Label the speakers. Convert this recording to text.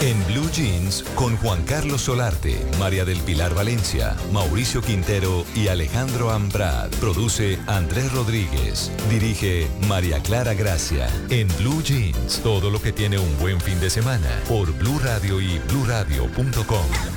Speaker 1: En Blue Jeans con Juan Carlos Solarte, María del Pilar Valencia, Mauricio Quintero y Alejandro Ambrad. Produce Andrés Rodríguez. Dirige María Clara Gracia. En Blue Jeans, todo lo que tiene un buen fin de semana por Blue Radio y bluradio.com.